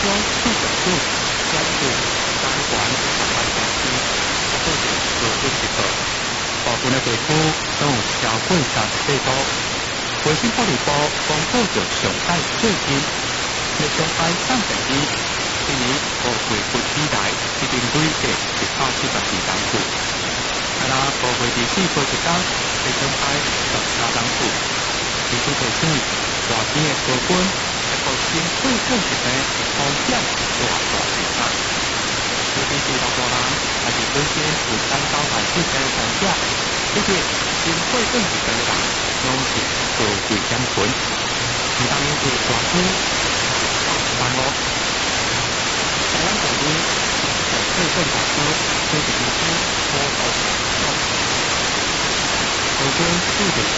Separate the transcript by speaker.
Speaker 1: 中数十处建筑单元十万公司，做成高温直播。部分的地区都有超过34度。卫生福利部公布着上海最近热上海3分之一，今年5月份以来已经累计172人次。啊啦5月24号一天，热上海13人次。因此提醒大边的高温会造成肺管疾病风险大增加。尤其是老大人，还是本身有三高癌症的患者，以及心肺管疾病的人，拢是高危险群。唔当因为大雨、大雨，台湾地区在肺管大哥对地区波动严重，高温注定